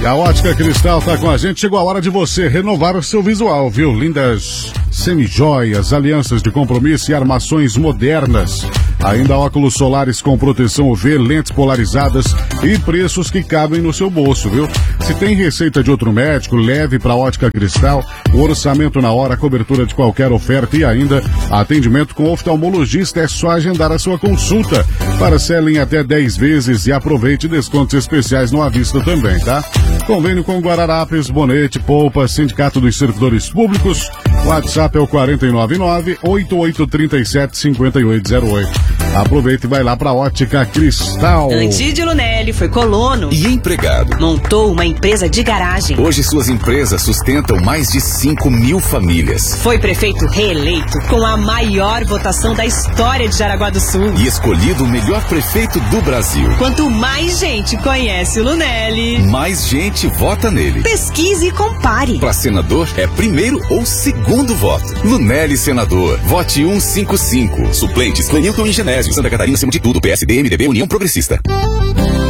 E a Ótica Cristal tá com a gente. Chegou a hora de você renovar o seu visual, viu? Lindas semijoias, alianças de compromisso e armações modernas. Ainda óculos solares com proteção UV, lentes polarizadas e preços que cabem no seu bolso, viu? Se tem receita de outro médico, leve para a Ótica Cristal. O orçamento na hora, cobertura de qualquer oferta e ainda atendimento com oftalmologista. É só agendar a sua consulta. Parcela em até 10 vezes e aproveite descontos especiais no à vista também, tá? Convênio com Guararapes, Bonete, Polpa, Sindicato dos Servidores Públicos. WhatsApp é o 499-8837-5808. Aproveita e vai lá pra Ótica Cristal. Antídio Lunelli foi colono e empregado. Montou uma empresa de garagem. Hoje suas empresas sustentam mais de 5.000 famílias. Foi prefeito reeleito com a maior votação da história de Jaraguá do Sul. E escolhido o melhor prefeito do Brasil. Quanto mais gente conhece o Lunelli, mais gente vota nele. Pesquise e compare. Para senador é primeiro ou segundo voto. Lunelli senador. Vote 155. Suplentes Clenilton e Genésio. Santa Catarina acima de tudo. PSD, MDB, União Progressista.